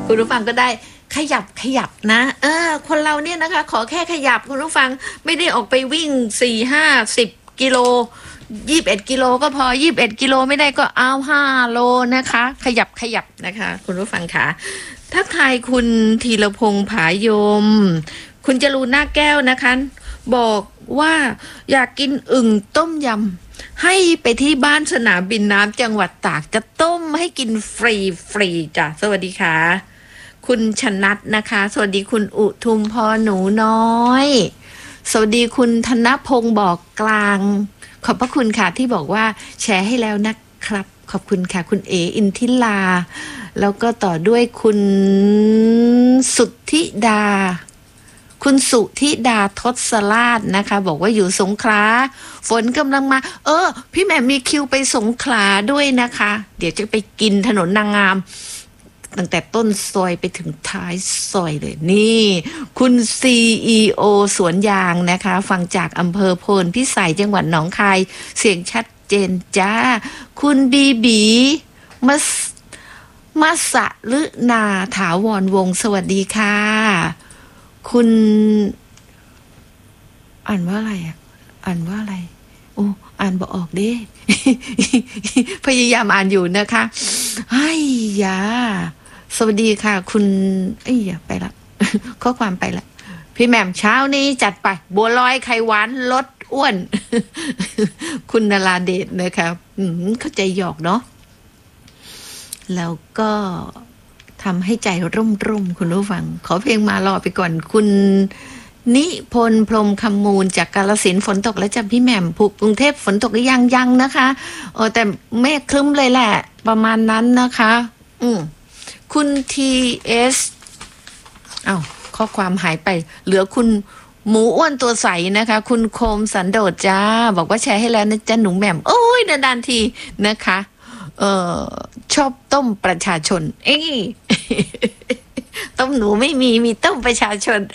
คุณผู้ฟังก็ได้ขยับนะคนเราเนี่ยนะคะขอแค่ขยับคุณผู้ฟังไม่ได้ออกไปวิ่ง4-5-10 กิโล21 กิโลก็พอ21 กิโลไม่ได้ก็เอา5 โลนะคะขยับนะคะคุณผู้ฟังค่ะทักทายคุณธีรพงษ์ผายมคุณจรูนนาคแก้วนะคะบอกว่าอยากกินอึ่งต้มยำให้ไปที่บ้านสนามบินน้ำจังหวัดตากจะต้มให้กินฟรีจ้ะสวัสดีค่ะคุณชนัทนะคะสวัสดีคุณอุทุมพรหนูน้อยสวัสดีคุณธนพงศ์บอกกลางขอบพระคุณค่ะที่บอกว่าแชร์ให้แล้วนะครับขอบคุณค่ะคุณเออินทิลาแล้วก็ต่อด้วยคุณสุทธิดาคุณสุธิดาทศราชนะคะบอกว่าอยู่สงขลาฝนกำลังมาพี่แหม่มมีคิวไปสงขลาด้วยนะคะเดี๋ยวจะไปกินถนนนางงามตั้งแต่ต้นซอยไปถึงท้ายซอยเลยนี่คุณ CEO สวนยางนะคะฟังจากอำเภอโพนพิสัยจังหวัดหนองคายเสียงชัดเจนจ้าคุณบีบีมัสะลึนาถาวรวงศ์สวัสดีค่ะคุณอ่านว่าอะไรโอ้อ่านบ่ออกเด้ พยายามอ่านอยู่นะคะไอ้ยาสวัสดีค่ะคุณไปละ ข้อความไปละพี่แหม่มเช้านี้จัดไปบัวลอยไข่หวานลดอ้วน คุณนราเดชนะคะเข้าใจหยอกเนาะแล้วก็ทำให้ใจร่มคุณผู้ฟังขอเพลงมารอไปก่อนคุณนิพนธ์พรหมคำมูลจากกาฬสินธุ์ฝนตกแล้วจ้ะพี่แหม่มภูกรุงเทพฝนตกหรือยังนะคะแต่เมฆครึ้มเลยแหละประมาณนั้นนะคะคุณทีเอสข้อความหายไปเหลือคุณหมูอ้วนตัวใสนะคะคุณโคมสันโดษจ้าบอกว่าแชร์ให้แล้วนะจ๊ะหนูแหม่มโอ้ยนานๆทีนะคะชอบต้มประชาชนต้มหนูไม่มีต้มประชาชน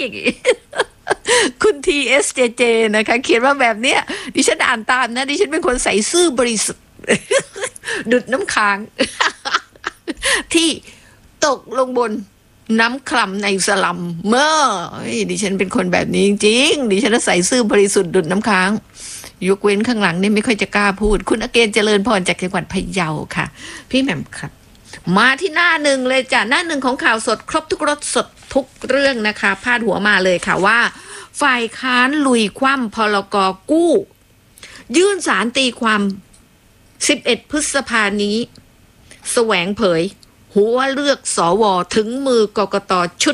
คุณ TSJJ นะคะเขียนว่าแบบเนี้ยดิฉันอ่านตามนะดิฉันเป็นคนใส่ซื่อบริสุทธิ์ ดุดน้ำค้าง ที่ตกลงบนน้ำคร่ำในสลัมดิฉันเป็นคนแบบนี้จริงๆดิฉันใส่ซื่อบริสุทธิ์ดุดน้ำค้างยกเว้นข้างหลังนี่ไม่ค่อยจะกล้าพูดคุณอเกณฑ์เจริญพรจากจังหวัดพะเยาค่ะพี่แหม่มครับมาที่หน้าหนึ่งเลยจ้ะหน้าหนึ่งของข่าวสดครบทุกรสสดทุกเรื่องนะคะพาดหัวมาเลยค่ะว่าฝ่ายค้านลุยคว่ำพรก.กู้ยื่นศาลตีความ11 พฤษภานี้แสวงเผยหัวเลือกสวถึงมือกกต.ชุด